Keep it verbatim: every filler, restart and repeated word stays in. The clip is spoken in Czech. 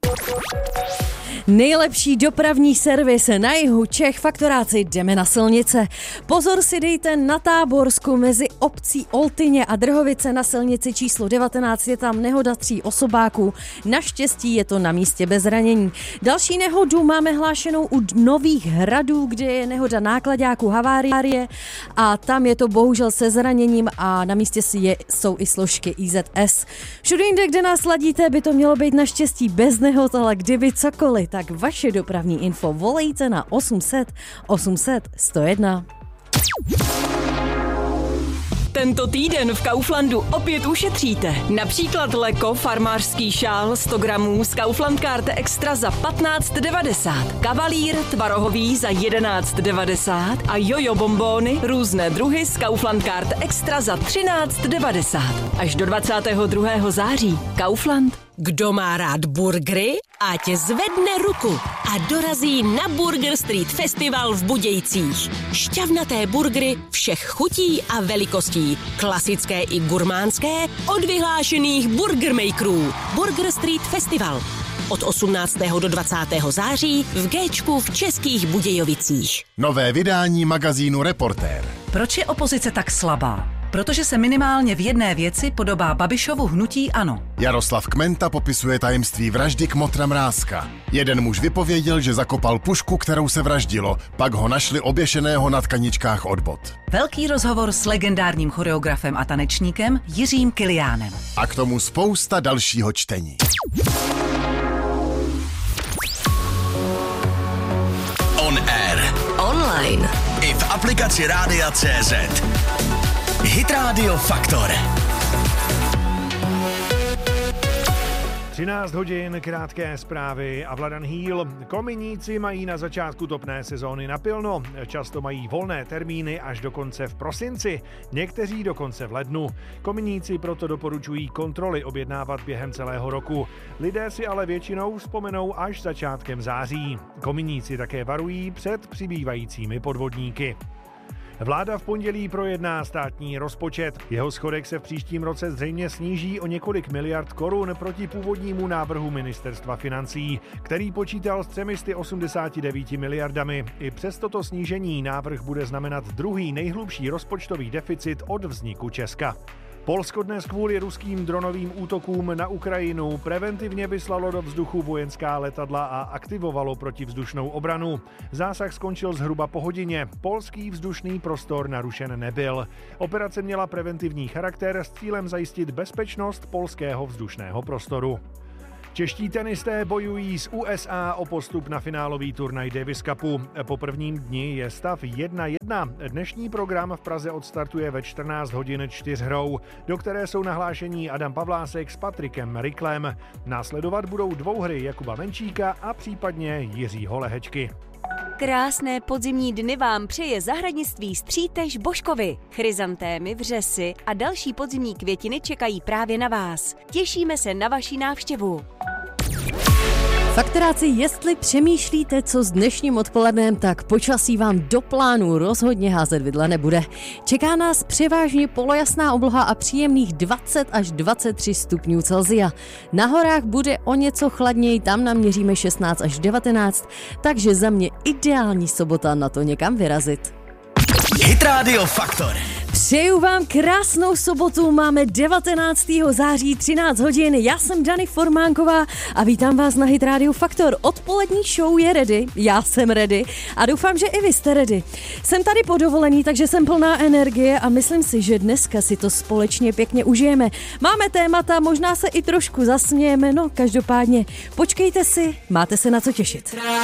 Nejlepší dopravní servis na jihu Čech, Faktoráci, jdeme na silnice. Pozor si dejte na Táborsku mezi obcí Oltyně a Drhovice na silnici číslo devatenáct, je tam nehoda tří osobáků. Naštěstí je to na místě bez zranění. Další nehodu máme hlášenou u Nových Hradů, kde je nehoda náklaďáků havárie a tam je to bohužel se zraněním a na místě je, jsou i složky I Z S. Všude jinde, kde nás ladíte, by to mělo být naštěstí bez nehod, ale kdyby cokoliv, tak vaše dopravní info volejte na osm set osm set sto jedna. Tento týden v Kauflandu opět ušetříte. Například Leko farmářský šál sto gramů z Kaufland Karte Extra za patnáct devadesát, Kavalír tvarohový za jedenáct devadesát a Jojo bombóny různé druhy z Kaufland Karte Extra za třináct devadesát. Až do dvacátého druhého září. Kaufland. Kdo má rád burgery, ať zvedne ruku a dorazí na Burger Street Festival v Budějcích. Šťavnaté burgery všech chutí a velikostí, klasické i gurmánské, od vyhlášených burgermakerů. Burger Street Festival. Od osmnáctého do dvacátého září v Géčku v Českých Budějovicích. Nové vydání magazínu Reportér. Proč je opozice tak slabá? Protože se minimálně v jedné věci podobá Babišovu hnutí ANO. Jaroslav Kmenta popisuje tajemství vraždy Kmotra Mrázka. Jeden muž vypověděl, že zakopal pušku, kterou se vraždilo, pak ho našli oběšeného na tkaničkách od bot. Velký rozhovor s legendárním choreografem a tanečníkem Jiřím Kiliánem. A k tomu spousta dalšího čtení. On air. Online. I v aplikaci Rádia C Z. Hit Radio Faktor. třináct hodin, krátké zprávy a Vladan Hýl. Kominíci mají na začátku topné sezóny napilno. Často mají volné termíny až dokonce v prosinci, někteří dokonce v lednu. Kominíci proto doporučují kontroly objednávat během celého roku. Lidé si ale většinou vzpomenou až začátkem září. Kominíci také varují před přibývajícími podvodníky. Vláda v pondělí projedná státní rozpočet. Jeho schodek se v příštím roce zřejmě sníží o několik miliard korun proti původnímu návrhu ministerstva financí, který počítal s třemi sty osmdesáti devíti miliardami. I přes toto snížení návrh bude znamenat druhý nejhlubší rozpočtový deficit od vzniku Česka. Polsko dnes kvůli ruským dronovým útokům na Ukrajinu preventivně vyslalo do vzduchu vojenská letadla a aktivovalo protivzdušnou obranu. Zásah skončil zhruba po hodině. Polský vzdušný prostor narušen nebyl. Operace měla preventivní charakter s cílem zajistit bezpečnost polského vzdušného prostoru. Čeští tenisté bojují s U S A o postup na finálový turnaj Davis Cupu. Po prvním dni je stav jedna jedna. Dnešní program v Praze odstartuje ve čtrnáct hodin čtyřhrou, do které jsou nahlášení Adam Pavlásek s Patrikem Riklem. Následovat budou dvouhry Jakuba Menčíka a případně Jiřího Lehečky. Krásné podzimní dny vám přeje zahradnictví Střítež Božkovi. Chryzantémy, vřesy a další podzimní květiny čekají právě na vás. Těšíme se na vaši návštěvu. Faktoráci, jestli přemýšlíte, co s dnešním odpolednem, tak počasí vám do plánu rozhodně házet vidle nebude. Čeká nás převážně polojasná obloha a příjemných dvacet až dvacet tři stupňů Celsia. Na horách bude o něco chladněji, tam naměříme šestnáct až devatenáct, takže za mě ideální sobota na to někam vyrazit. Hit Radio Faktor. Přeju vám krásnou sobotu, máme devatenáctého září třináct hodin, já jsem Dany Formánková a vítám vás na Hit Radio Faktor. Odpolední show je ready, já jsem ready a doufám, že i vy jste ready. Jsem tady po dovolení, takže jsem plná energie a myslím si, že dneska si to společně pěkně užijeme. Máme témata, možná se i trošku zasmějeme, no každopádně počkejte si, máte se na co těšit.